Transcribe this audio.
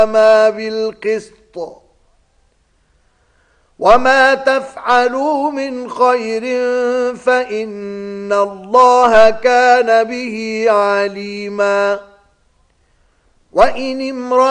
ما بالقسط وما تفعلوا من خير فإن الله كان به عليما. وإن امرأة